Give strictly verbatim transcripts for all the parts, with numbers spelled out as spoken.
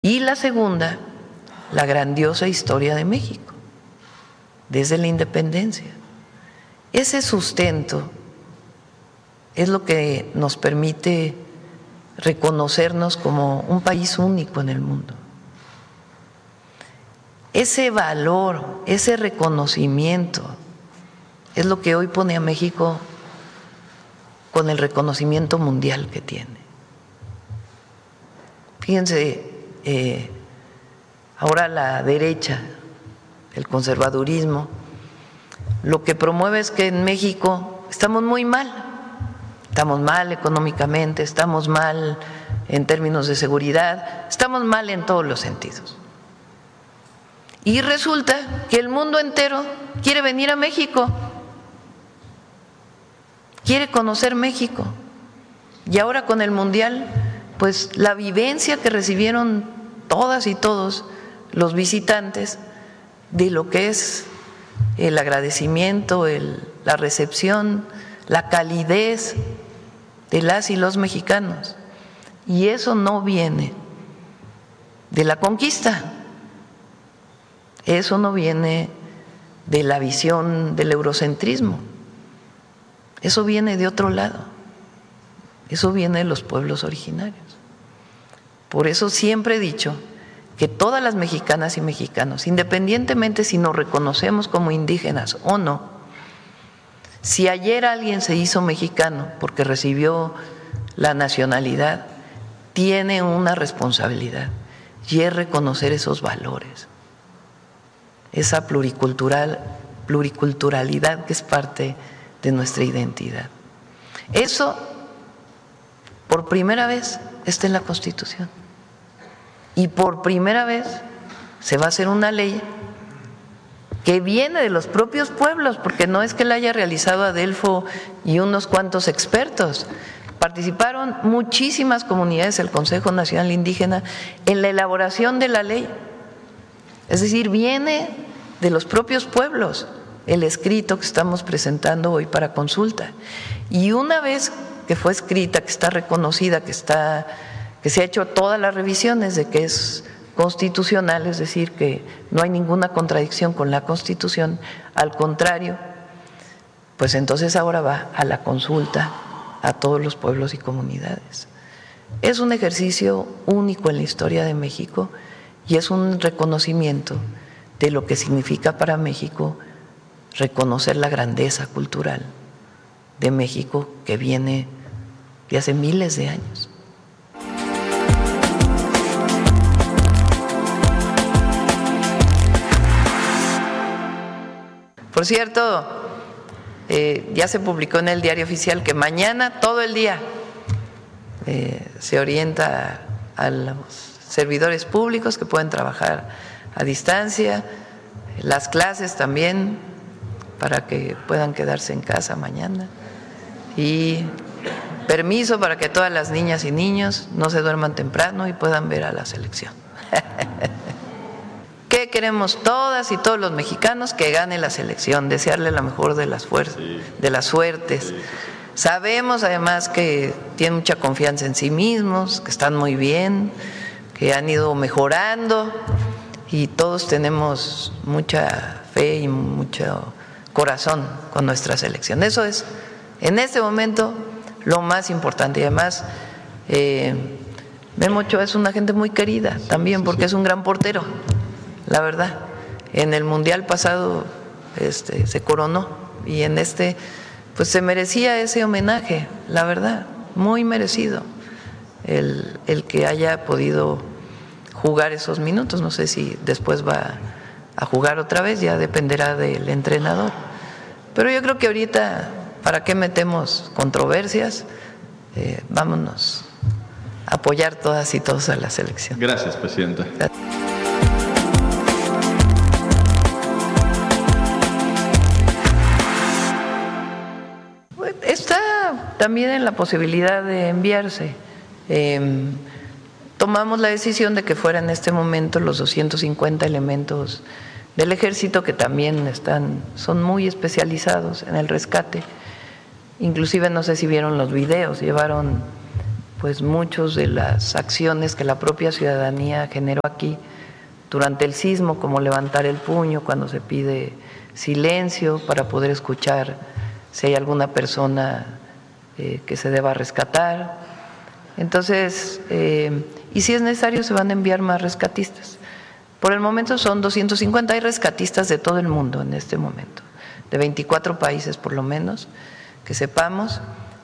Y la segunda, la grandiosa historia de México, desde la independencia. Ese sustento es lo que nos permite reconocernos como un país único en el mundo. Ese valor, ese reconocimiento es lo que hoy pone a México con el reconocimiento mundial que tiene. Fíjense, eh, ahora la derecha, el conservadurismo, lo que promueve es que en México estamos muy mal, estamos mal económicamente, estamos mal en términos de seguridad, estamos mal en todos los sentidos. Y resulta que el mundo entero quiere venir a México, quiere conocer México. Y ahora con el Mundial, pues la vivencia que recibieron todas y todos los visitantes de lo que es el agradecimiento, el, la recepción, la calidez de las y los mexicanos. Y eso no viene de la conquista, eso no viene de la visión del eurocentrismo, eso viene de otro lado, eso viene de los pueblos originarios. Por eso siempre he dicho que todas las mexicanas y mexicanos, independientemente si nos reconocemos como indígenas o no, si ayer alguien se hizo mexicano porque recibió la nacionalidad, tiene una responsabilidad y es reconocer esos valores, esa pluricultural, pluriculturalidad que es parte de nuestra identidad. Eso, por primera vez, está en la Constitución. Y por primera vez se va a hacer una ley que viene de los propios pueblos, porque no es que la haya realizado Adelfo y unos cuantos expertos. Participaron muchísimas comunidades del Consejo Nacional Indígena en la elaboración de la ley. Es decir, viene de los propios pueblos el escrito que estamos presentando hoy para consulta. Y una vez que fue escrita, que está reconocida, que está, que se ha hecho todas las revisiones de que es constitucional, es decir, que no hay ninguna contradicción con la Constitución, al contrario, pues entonces ahora va a la consulta a todos los pueblos y comunidades. Es un ejercicio único en la historia de México y es un reconocimiento de lo que significa para México reconocer la grandeza cultural de México que viene de hace miles de años. Por cierto, eh, ya se publicó en el Diario Oficial que mañana todo el día eh, se orienta a los servidores públicos que pueden trabajar a distancia, las clases también para que puedan quedarse en casa mañana y permiso para que todas las niñas y niños no se duerman temprano y puedan ver a la selección. ¿Qué queremos todas y todos los mexicanos? Que gane la selección, desearle la mejor de las fuerzas, sí. de las suertes. Sí. Sabemos además que tienen mucha confianza en sí mismos, que están muy bien, que han ido mejorando y todos tenemos mucha fe y mucho corazón con nuestra selección. Eso es, en este momento, lo más importante. Y además, eh, Memo Ochoa es una gente muy querida también porque es un gran portero. La verdad, en el Mundial pasado este, se coronó y en este pues se merecía ese homenaje, la verdad, muy merecido el, el que haya podido jugar esos minutos. No sé si después va a jugar otra vez, ya dependerá del entrenador. Pero yo creo que ahorita, ¿para qué metemos controversias? Eh, vámonos a apoyar todas y todos a la selección. Gracias, presidenta. Gracias. Está también en la posibilidad de enviarse. Eh, tomamos la decisión de que fuera en este momento los doscientos cincuenta elementos del Ejército que también están, son muy especializados en el rescate. Inclusive no sé si vieron los videos, llevaron pues muchas de las acciones que la propia ciudadanía generó aquí durante el sismo, como levantar el puño cuando se pide silencio para poder escuchar si hay alguna persona eh, que se deba rescatar. Entonces, eh, y si es necesario se van a enviar más rescatistas. Por el momento son doscientos cincuenta, hay rescatistas de todo el mundo en este momento, de veinticuatro países por lo menos, que sepamos,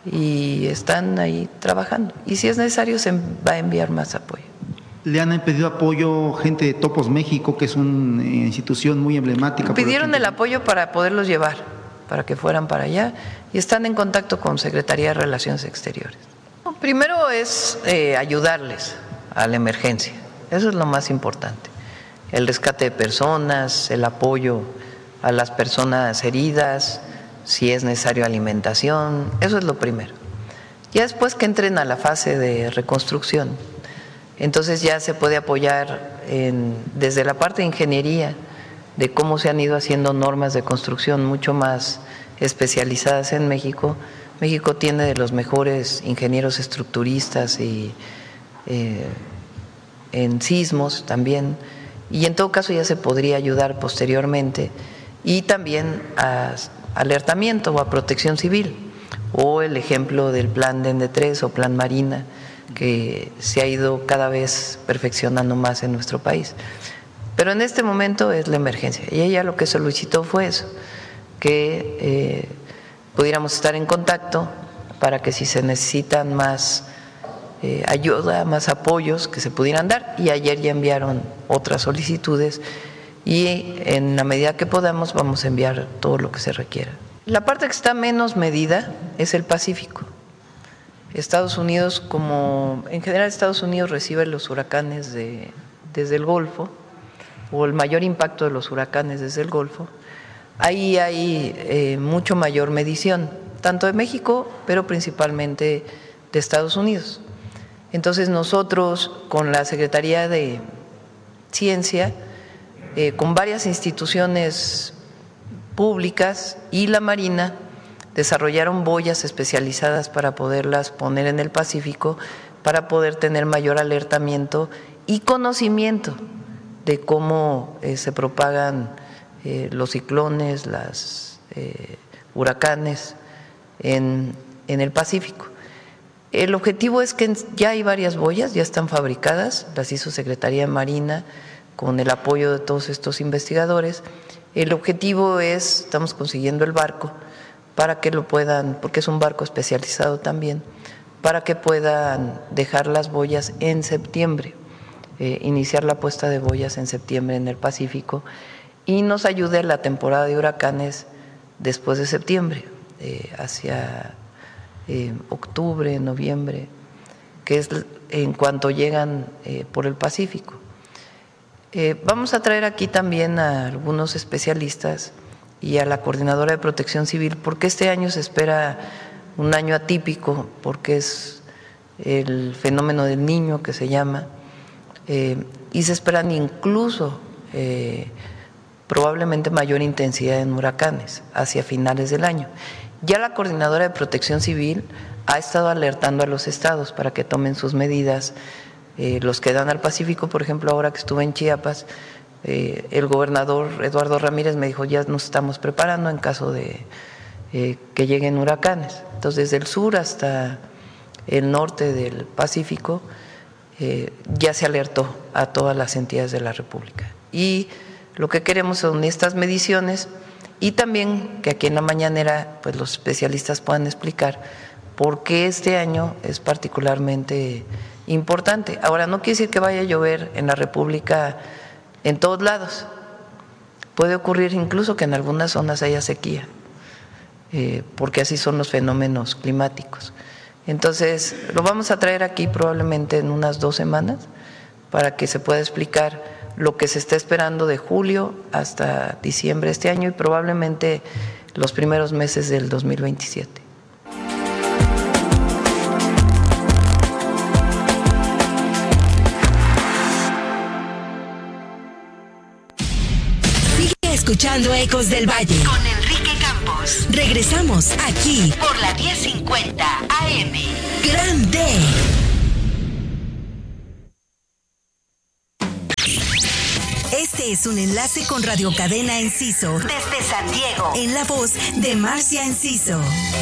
y están ahí trabajando. Y si es necesario se va a enviar más apoyo. ¿Le han pedido apoyo gente de Topos México, que es una institución muy emblemática? Pidieron el apoyo para poderlos llevar, para que fueran para allá, y están en contacto con Secretaría de Relaciones Exteriores. Primero es eh, ayudarles a la emergencia, eso es lo más importante. El rescate de personas, el apoyo a las personas heridas, si es necesario alimentación, eso es lo primero. Ya después que entren a la fase de reconstrucción, entonces ya se puede apoyar en, desde la parte de ingeniería, de cómo se han ido haciendo normas de construcción mucho más especializadas en México. México tiene de los mejores ingenieros estructuristas y eh, en sismos también, y en todo caso ya se podría ayudar posteriormente, y también a alertamiento o a protección civil, o el ejemplo del plan D N tres o plan Marina, que se ha ido cada vez perfeccionando más en nuestro país. Pero en este momento es la emergencia, y ella lo que solicitó fue eso, que eh, pudiéramos estar en contacto para que si se necesitan más eh, ayuda, más apoyos, que se pudieran dar, y ayer ya enviaron otras solicitudes y en la medida que podamos vamos a enviar todo lo que se requiera. La parte que está menos medida es el Pacífico. Estados Unidos, como en general Estados Unidos recibe los huracanes de, desde el Golfo, o el mayor impacto de los huracanes desde el Golfo, ahí hay eh, mucho mayor medición, tanto de México, pero principalmente de Estados Unidos. Entonces nosotros con la Secretaría de Ciencia, eh, con varias instituciones públicas y la Marina, desarrollaron boyas especializadas para poderlas poner en el Pacífico, para poder tener mayor alertamiento y conocimiento de cómo eh, se propagan eh, los ciclones, los eh, huracanes en, en el Pacífico. El objetivo es que ya hay varias boyas, ya están fabricadas, las hizo Secretaría de Marina con el apoyo de todos estos investigadores. El objetivo es, estamos consiguiendo el barco para que lo puedan, porque es un barco especializado también, para que puedan dejar las boyas en septiembre, eh, iniciar la puesta de boyas en septiembre en el Pacífico y nos ayude a la temporada de huracanes después de septiembre, eh, hacia eh, octubre, noviembre, que es en cuanto llegan eh, por el Pacífico. Eh, vamos a traer aquí también a algunos especialistas y a la Coordinadora de Protección Civil, porque este año se espera un año atípico, porque es el fenómeno del Niño que se llama, eh, y se esperan incluso eh, probablemente mayor intensidad en huracanes hacia finales del año. Ya la Coordinadora de Protección Civil ha estado alertando a los estados para que tomen sus medidas, eh, los que dan al Pacífico, por ejemplo, ahora que estuve en Chiapas, eh, el gobernador Eduardo Ramírez me dijo, ya nos estamos preparando en caso de eh, que lleguen huracanes. Entonces, desde el sur hasta el norte del Pacífico, eh, ya se alertó a todas las entidades de la República. Y lo que queremos son estas mediciones y también que aquí en la mañanera pues los especialistas puedan explicar por qué este año es particularmente importante. Ahora, no quiere decir que vaya a llover en la República en todos lados. Puede ocurrir incluso que en algunas zonas haya sequía, eh, porque así son los fenómenos climáticos. Entonces, lo vamos a traer aquí probablemente en unas dos semanas para que se pueda explicar lo que se está esperando de julio hasta diciembre de este año y probablemente los primeros meses del dos mil veintisiete. Sigue escuchando Ecos del Valle con Enrique Campos. Regresamos aquí por la diez cincuenta A M. Grande. Este es un enlace con Radio Cadena Enciso desde San Diego, en la voz de Marcia Enciso.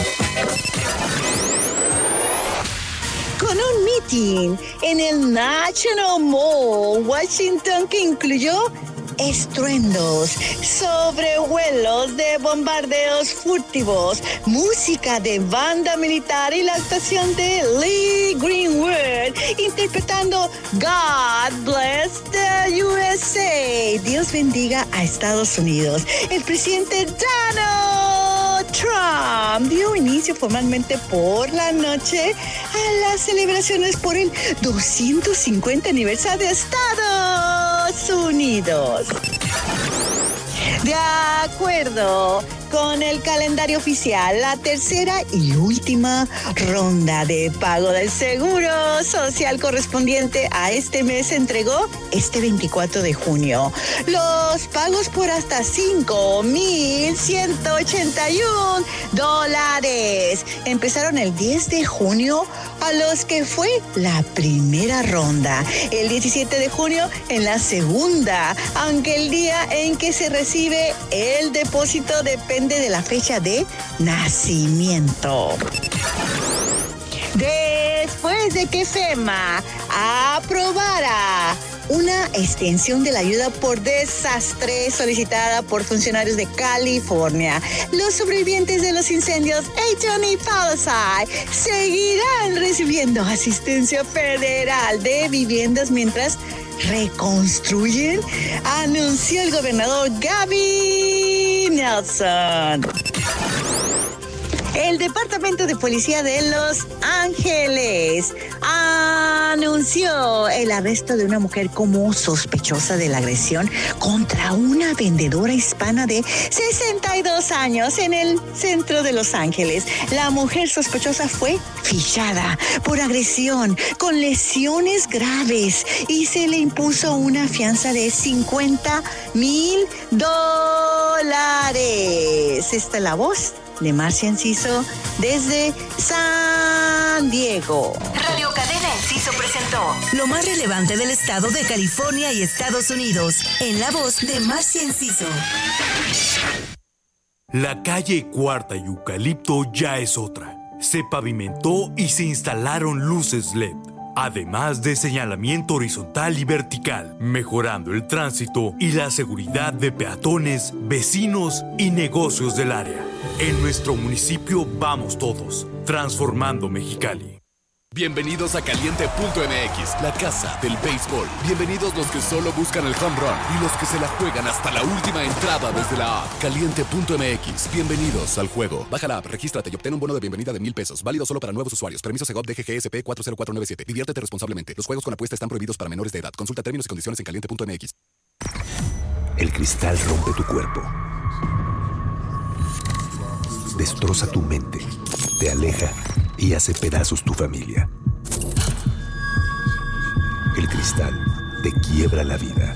Con un meeting en el National Mall, Washington, que incluyó estruendos, sobrevuelos de bombardeos furtivos, música de banda militar y la actuación de Lee Greenwood interpretando God Bless the U S A. Dios bendiga a Estados Unidos. El presidente Donald Trump dio inicio formalmente por la noche a las celebraciones por el doscientos cincuenta aniversario de Estados Unidos. De acuerdo con el calendario oficial, la tercera y última ronda de pago del seguro social correspondiente a este mes se entregó este veinticuatro de junio. Los pagos por hasta cinco mil ciento ochenta y uno dólares empezaron el diez de junio, a los que fue la primera ronda. El diecisiete de junio en la segunda, aunque el día en que se recibe el depósito depende de la fecha de nacimiento. Después de que FEMA aprobara una extensión de la ayuda por desastre solicitada por funcionarios de California, los sobrevivientes de los incendios Ayton y Palisade seguirán recibiendo asistencia federal de viviendas mientras reconstruyen, anunció el gobernador Gavin Newsom. El Departamento de Policía de Los Ángeles anunció el arresto de una mujer como sospechosa de la agresión contra una vendedora hispana de sesenta y dos años en el centro de Los Ángeles. La mujer sospechosa fue fichada por agresión con lesiones graves y se le impuso una fianza de cincuenta mil dólares. Esta es la voz de Marcia Enciso desde San Diego. Radio Cadena Enciso presentó lo más relevante del estado de California y Estados Unidos, en la voz de Marcia Enciso. La calle Cuarta y Eucalipto ya es otra. Se pavimentó y se instalaron luces L E D, además de señalamiento horizontal y vertical, mejorando el tránsito y la seguridad de peatones, vecinos y negocios del área. En nuestro municipio vamos todos, transformando Mexicali. Bienvenidos a Caliente punto M X, la casa del béisbol. Bienvenidos los que solo buscan el home run y los que se la juegan hasta la última entrada desde la app. Caliente punto M X, bienvenidos al juego. Baja la app, regístrate y obtén un bono de bienvenida de mil pesos. Válido solo para nuevos usuarios. Permiso Segov D G G S P cuatro cero cuatro nueve siete. Diviértete responsablemente. Los juegos con apuesta están prohibidos para menores de edad. Consulta términos y condiciones en Caliente punto M X. El cristal rompe tu cuerpo. Destroza tu mente, te aleja y hace pedazos tu familia. El cristal te quiebra la vida.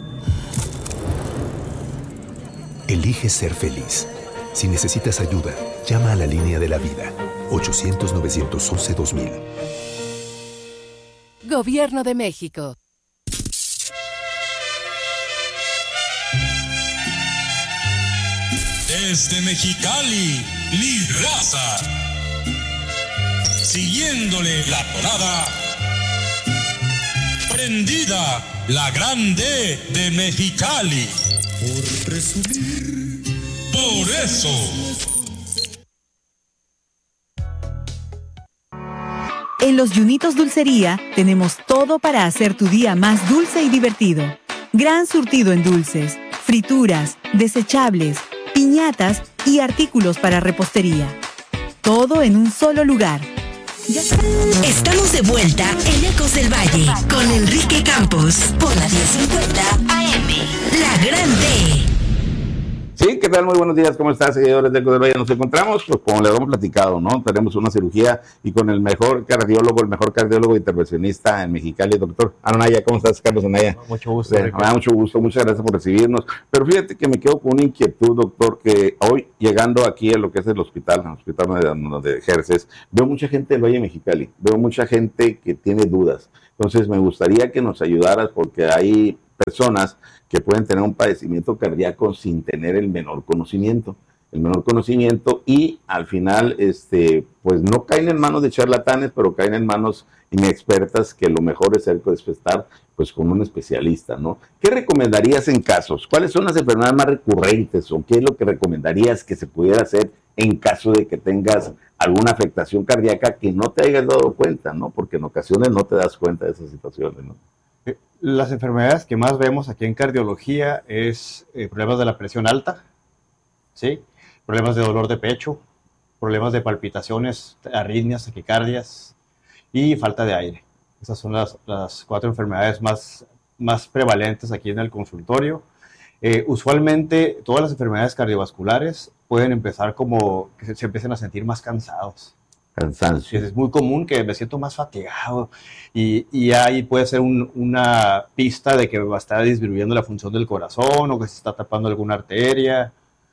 Elige ser feliz. Si necesitas ayuda, llama a la línea de la vida. ochocientos, novecientos once, dos mil. Gobierno de México. Desde Mexicali, Lidraza. Siguiéndole la tonada. Prendida, la grande de Mexicali. Por presumir. Por eso. En Los Yunitos Dulcería tenemos todo para hacer tu día más dulce y divertido. Gran surtido en dulces, frituras, desechables, piñatas y artículos para repostería. Todo en un solo lugar. Estamos de vuelta en Ecos del Valle con Enrique Campos por la diez cincuenta A M, La Grande. Sí, ¿qué tal? Muy buenos días, ¿cómo están, seguidores de Ecos del Valle? Nos encontramos, pues como le hemos platicado, ¿no? Tenemos una cirugía y con el mejor cardiólogo, el mejor cardiólogo intervencionista en Mexicali, doctor Anaya. ¿Cómo estás, Carlos Anaya? Mucho gusto. Me da mucho gusto, muchas gracias por recibirnos. Pero fíjate que me quedo con una inquietud, doctor, que hoy, llegando aquí a lo que es el hospital, el hospital donde, donde ejerces, veo mucha gente del Valle de Mexicali, veo mucha gente que tiene dudas. Entonces, me gustaría que nos ayudaras porque hay personas que pueden tener un padecimiento cardíaco sin tener el menor conocimiento, el menor conocimiento y al final, este, pues no caen en manos de charlatanes, pero caen en manos inexpertas que lo mejor es estar pues con un especialista, ¿no? ¿Qué recomendarías en casos? ¿Cuáles son las enfermedades más recurrentes o qué es lo que recomendarías que se pudiera hacer en caso de que tengas alguna afectación cardíaca que no te hayas dado cuenta, ¿no? Porque en ocasiones no te das cuenta de esas situaciones, ¿no? Las enfermedades que más vemos aquí en cardiología es eh, problemas de la presión alta, ¿sí? Problemas de dolor de pecho, problemas de palpitaciones, arritmias, taquicardias y falta de aire. Esas son las, las cuatro enfermedades más, más prevalentes aquí en el consultorio. Eh, usualmente todas las enfermedades cardiovasculares pueden empezar como que se, se empiecen a sentir más cansados. Cansancio. Es muy común que me siento más fatigado y, y ahí puede ser un, una pista de que va a estar disminuyendo la función del corazón o que se está tapando alguna arteria.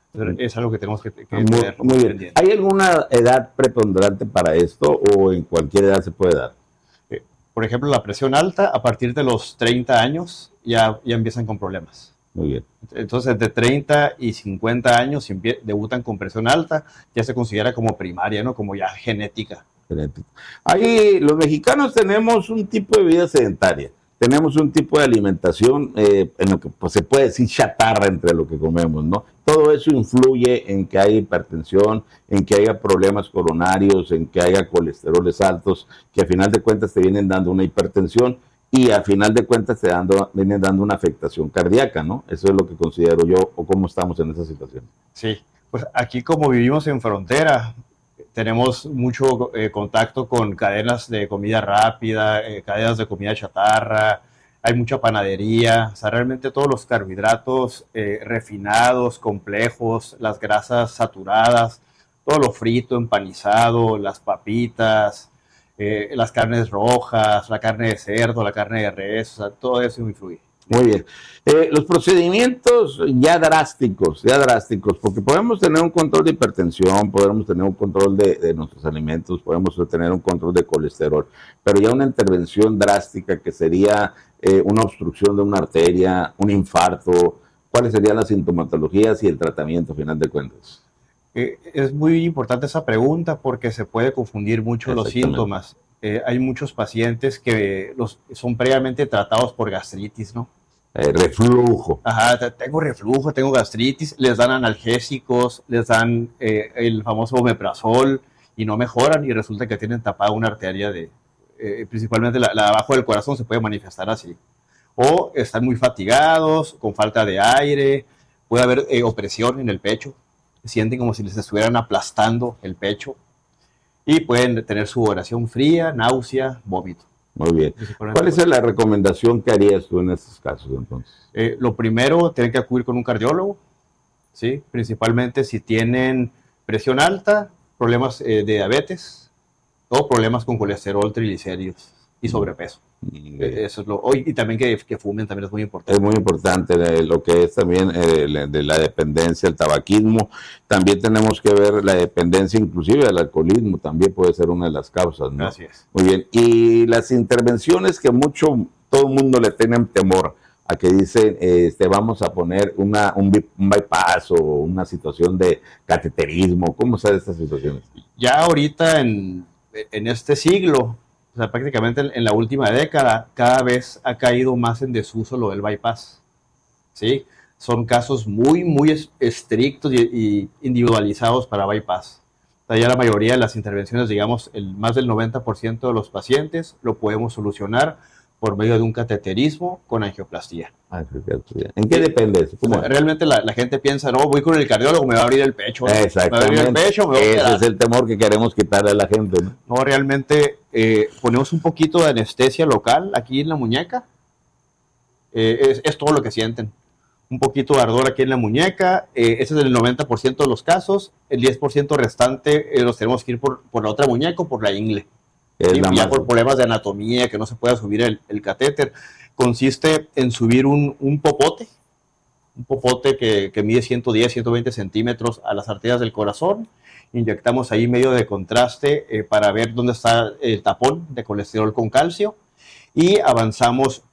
Es algo que tenemos que, que muy, tener muy bien. pendiente. ¿Hay alguna edad preponderante para esto o en cualquier edad se puede dar? Eh, por ejemplo, la presión alta, a partir de los treinta años ya, ya empiezan con problemas. Muy bien. Entonces, entre treinta y cincuenta años, si debutan con presión alta, ya se considera como primaria, ¿no? Como ya genética. Genética. Ahí, los mexicanos tenemos un tipo de vida sedentaria. Tenemos un tipo de alimentación eh, en lo que pues, se puede decir chatarra entre lo que comemos, ¿no? Todo eso influye en que haya hipertensión, en que haya problemas coronarios, en que haya colesteroles altos, que a final de cuentas te vienen dando una hipertensión y a final de cuentas te dando, vienen dando una afectación cardíaca, ¿no? Eso es lo que considero yo, o cómo estamos en esa situación. Sí, pues aquí como vivimos en frontera, tenemos mucho eh, contacto con cadenas de comida rápida, eh, cadenas de comida chatarra, hay mucha panadería, o sea, realmente todos los carbohidratos eh, refinados, complejos, las grasas saturadas, todo lo frito, empanizado, las papitas, eh, las carnes rojas, la carne de cerdo, la carne de res, o sea, todo eso influye. Muy bien. Eh, los procedimientos ya drásticos, ya drásticos, porque podemos tener un control de hipertensión, podemos tener un control de, de nuestros alimentos, podemos tener un control de colesterol, pero ya una intervención drástica que sería eh, una obstrucción de una arteria, un infarto, ¿cuáles serían las sintomatologías y el tratamiento a final de cuentas? Eh, es muy importante esa pregunta porque se puede confundir mucho los síntomas. Eh, hay muchos pacientes que los, son previamente tratados por gastritis, ¿no? Eh, reflujo. Ajá, tengo reflujo, tengo gastritis, les dan analgésicos, les dan eh, el famoso omeprazol y no mejoran y resulta que tienen tapada una arteria de, eh, principalmente la, la de abajo del corazón se puede manifestar así. O están muy fatigados, con falta de aire, puede haber eh, opresión en el pecho, sienten como si les estuvieran aplastando el pecho. Y pueden tener sudoración fría, náusea, vómito. Muy bien. ¿Cuál es la recomendación que harías tú en estos casos entonces? Eh, lo primero, tienen que acudir con un cardiólogo, ¿sí? Principalmente si tienen presión alta, problemas eh, de diabetes o problemas con colesterol, triglicéridos y sobrepeso. Eh, eso es lo, y también que, que fumen también es muy importante. Es muy importante eh, lo que es también eh, de la dependencia, el tabaquismo. También tenemos que ver la dependencia inclusive del alcoholismo, también puede ser una de las causas, ¿no? Así es. Muy bien. Y las intervenciones que mucho, todo el mundo le tienen temor a que dicen, este, vamos a poner una, un, un bypass o una situación de cateterismo. ¿Cómo están estas situaciones? Ya ahorita en, en este siglo, o sea, prácticamente en la última década, cada vez ha caído más en desuso lo del bypass, ¿sí? Son casos muy, muy estrictos y, y individualizados para bypass. O sea, ya la mayoría de las intervenciones, digamos, el más del noventa por ciento de los pacientes lo podemos solucionar por medio de un cateterismo con angioplastía. ¿En qué depende eso? ¿Cómo? Realmente la, la gente piensa, no, voy con el cardiólogo, me va a abrir el pecho. Exactamente. Me va a abrir el pecho, me va a Ese operar. es el temor que queremos quitarle a la gente, ¿no? No, realmente eh, ponemos un poquito de anestesia local aquí en la muñeca. Eh, es, es todo lo que sienten. Un poquito de ardor aquí en la muñeca. Eh, ese es el noventa por ciento de los casos. El diez por ciento restante eh, los tenemos que ir por, por la otra muñeca o por la ingle. Sí, ya por problemas de anatomía, que no se pueda subir el, el catéter. Consiste en subir un, un popote, un popote que, que mide ciento diez, ciento veinte centímetros a las arterias del corazón. Inyectamos ahí medio de contraste eh, para ver dónde está el tapón de colesterol con calcio y avanzamos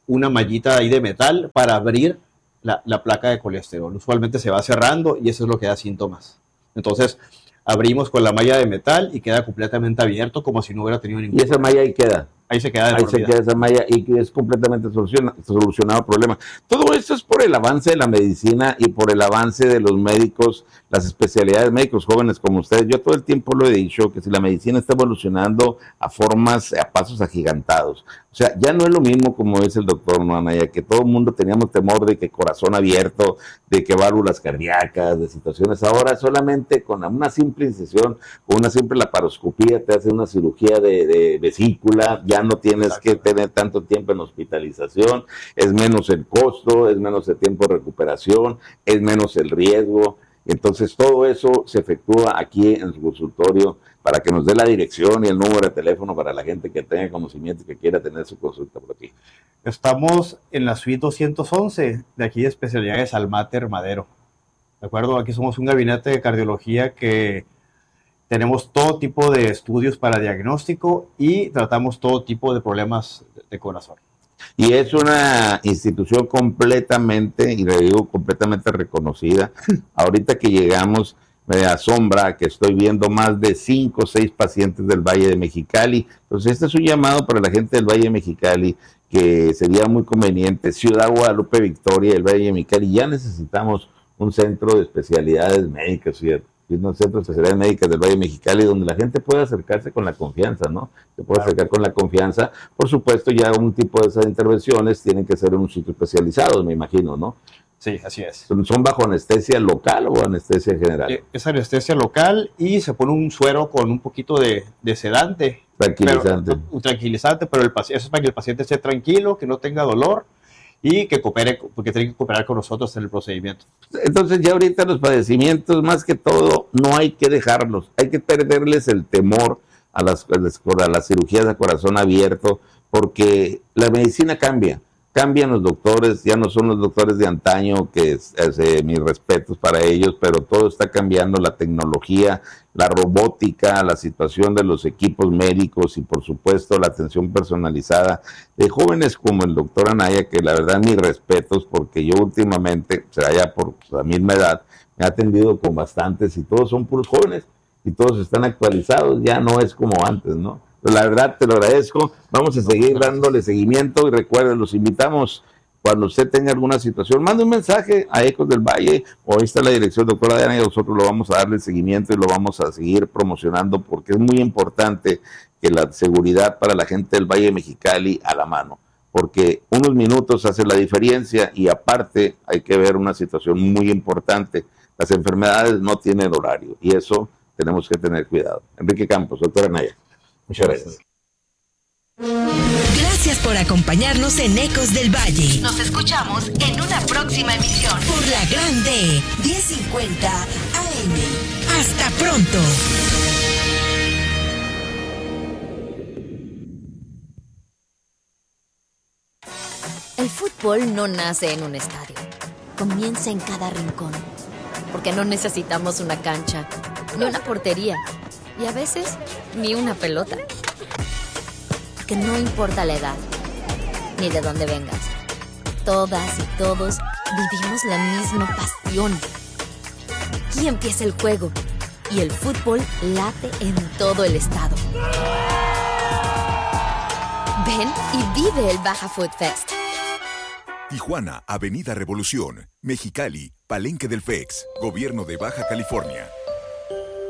una mallita ahí de metal para abrir la, la placa de colesterol. Usualmente se va cerrando y eso es lo que da síntomas. Entonces, abrimos con la malla de metal y queda completamente abierto como si no hubiera tenido ningún problema. ¿Y esa malla ahí queda? Ahí se queda de Ahí por se vida. queda esa malla y que es completamente soluciona, solucionado el problema. Todo esto es por el avance de la medicina y por el avance de los médicos, las especialidades médicos jóvenes como ustedes. Yo todo el tiempo lo he dicho, que si la medicina está evolucionando a formas, a pasos agigantados. O sea, ya no es lo mismo como dice el doctor Anaya, que todo el mundo teníamos temor de que corazón abierto, de que válvulas cardíacas, de situaciones. Ahora solamente con una simple incisión, con una simple laparoscopía te hacen una cirugía de, de vesícula, ya no tienes Exacto. que tener tanto tiempo en hospitalización, es menos el costo, es menos el tiempo de recuperación, es menos el riesgo. Entonces todo eso se efectúa aquí en su consultorio para que nos dé la dirección y el número de teléfono para la gente que tenga conocimiento y que quiera tener su consulta por aquí. Estamos en la suite doscientos once de aquí de especialidades Almater Madero. ¿De acuerdo? Aquí somos un gabinete de cardiología que tenemos todo tipo de estudios para diagnóstico y tratamos todo tipo de problemas de corazón. Y es una institución completamente, y le digo completamente reconocida. Ahorita que llegamos, me asombra que estoy viendo más de cinco o seis pacientes del Valle de Mexicali. Entonces este es un llamado para la gente del Valle de Mexicali, que sería muy conveniente. Ciudad Guadalupe, Victoria, el Valle de Mexicali, ya necesitamos un centro de especialidades médicas, ¿cierto? Un centro de especialidades médicas del Valle de Mexicali, donde la gente pueda acercarse con la confianza, ¿no? Se puede claro. acercar con la confianza. Por supuesto, ya un tipo de esas intervenciones tienen que ser en un sitio especializado, me imagino, ¿no? Sí, así es. ¿Son, son bajo anestesia local o anestesia general? Eh, es anestesia local y se pone un suero con un poquito de, de sedante. Tranquilizante. Pero, un tranquilizante, pero el, eso es para que el paciente esté tranquilo, que no tenga dolor y que coopere, porque tiene que cooperar con nosotros en el procedimiento. Entonces ya ahorita los padecimientos, más que todo, no hay que dejarlos, hay que perderles el temor a las, a las cirugías de corazón abierto, porque la medicina cambia, cambian los doctores, ya no son los doctores de antaño, que es, es, eh, mis respetos para ellos, pero todo está cambiando, la tecnología, la robótica, la situación de los equipos médicos y por supuesto la atención personalizada de jóvenes como el doctor Anaya, que la verdad mis respetos, porque yo últimamente, será ya por la misma edad, me he atendido con bastantes y todos son puros jóvenes y todos están actualizados, ya no es como antes, ¿no? La verdad te lo agradezco, vamos a seguir dándole seguimiento y recuerden, los invitamos cuando usted tenga alguna situación, mande un mensaje a Ecos del Valle o ahí está la dirección doctora Diana y nosotros lo vamos a darle seguimiento y lo vamos a seguir promocionando porque es muy importante que la seguridad para la gente del Valle de Mexicali a la mano, porque unos minutos hacen la diferencia y aparte hay que ver una situación muy importante, las enfermedades no tienen horario y eso tenemos que tener cuidado. Enrique Campos, doctora Anaya. Muchas gracias. Gracias por acompañarnos en Ecos del Valle. Nos escuchamos en una próxima emisión por la Grande diez cincuenta A M. Hasta pronto. El fútbol no nace en un estadio. Comienza en cada rincón. Porque no necesitamos una cancha, ni una portería. Y a veces, ni una pelota. Porque no importa la edad, ni de dónde vengas. Todas y todos vivimos la misma pasión. Aquí empieza el juego. Y el fútbol late en todo el estado. Ven y vive el Baja Food Fest. Tijuana, Avenida Revolución. Mexicali, Palenque del F E X. Gobierno de Baja California.